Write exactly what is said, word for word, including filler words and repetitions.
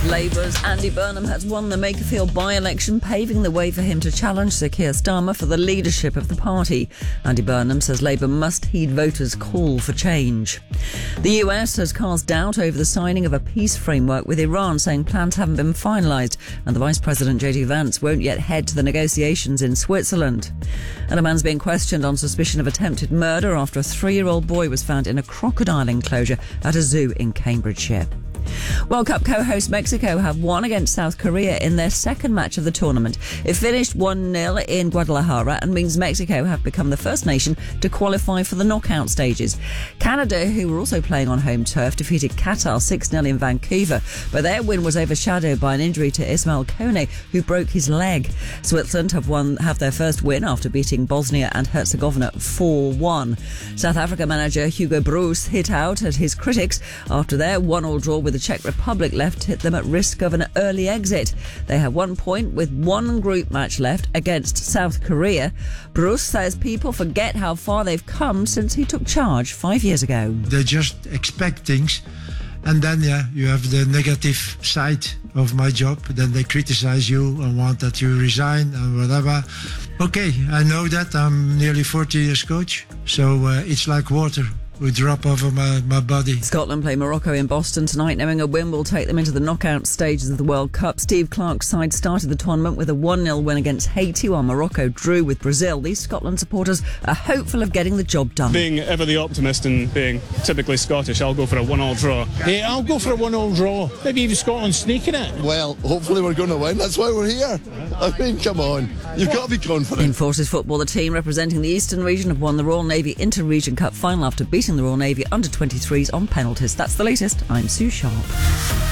Labour's Andy Burnham has won the Makerfield by-election, paving the way for him to challenge Sir Keir Starmer for the leadership of the party. Andy Burnham says Labour must heed voters' call for change. The U S has cast doubt over the signing of a peace framework with Iran, saying plans haven't been finalised, and the Vice President J D Vance won't yet head to the negotiations in Switzerland. And a man's being questioned on suspicion of attempted murder after a three-year-old boy was found in a crocodile enclosure at a zoo in Cambridgeshire. World Cup co-host Mexico have won against South Korea in their second match of the tournament. It finished one nil in Guadalajara and means Mexico have become the first nation to qualify for the knockout stages. Canada, who were also playing on home turf, defeated Qatar six nil in Vancouver, but their win was overshadowed by an injury to Ismail Kone, who broke his leg. Switzerland have won have their first win after beating Bosnia and Herzegovina four one. South Africa manager Hugo Broos hit out at his critics after their one-all draw with the Czech Republic left hit them at risk of an early exit. They have one point with one group match left against South Korea. Bruce says people forget how far they've come since he took charge five years ago. They just expect things, and then yeah, you have the negative side of my job. Then they criticize you and want that you resign and whatever. Okay, I know that. I'm nearly forty years coach, so uh, it's like water. We drop over my, my body. Scotland play Morocco in Boston tonight, knowing a win will take them into the knockout stages of the World Cup. Steve Clarke's side started the tournament with a one nil win against Haiti, while Morocco drew with Brazil. These Scotland supporters are hopeful of getting the job done. Being ever the optimist and being typically Scottish, I'll go for a one-all draw. Hey, I'll go for a one-all draw. Maybe even Scotland sneaking it. Well, hopefully we're going to win. That's why we're here. I mean, come on. You've got to be confident. In Forces football, the team representing the Eastern region have won the Royal Navy Inter-Region Cup final after beating the Royal Navy under twenty-threes on penalties. That's the latest. I'm Sue Sharp.